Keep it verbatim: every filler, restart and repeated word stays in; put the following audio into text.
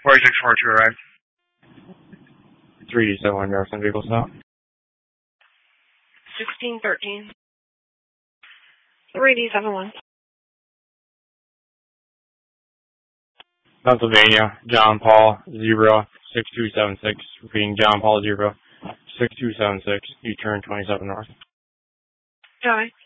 forty-six four two arrived. three D seven one North and vehicle stop. sixteen thirteen. three D seven one. Pennsylvania, John Paul, zero, six two seven six, repeating John Paul, zero, six two seven six, U-turn twenty-seven North. Copy.